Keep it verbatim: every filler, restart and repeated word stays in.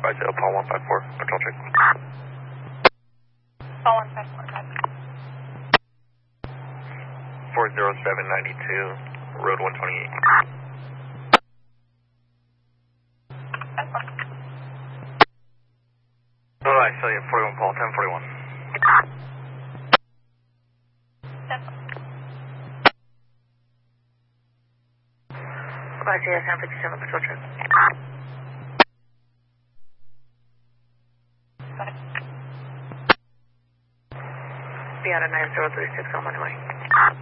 Right to Paul one five four, control check. Paul one five four, copy. four zero seven nine two, road one twenty-eight. Oh, I saw you, forty-one Paul, ten forty-one. Bye, J S San fifty-seven, control check. Be out of nine zero three six on my way.